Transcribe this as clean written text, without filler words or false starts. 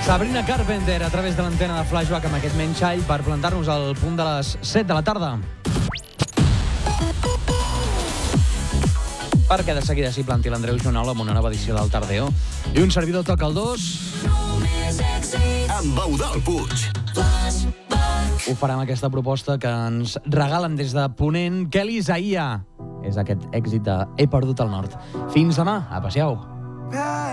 Sabrina Carpenter a través de l'antena de Flashback amb aquest Menxall per plantar-nos al punt de les 7 de la tarda. Perquè de seguida s'hi planti l'Andreu Jonal amb una nova edició del Tardeo. I un servidor toca el 2. Amb Eudald Puig. Ho farà amb aquesta proposta que ens regalen des de Ponent. Kelly Isaia és aquest èxit de He perdut el nord. Fins demà, a passeu.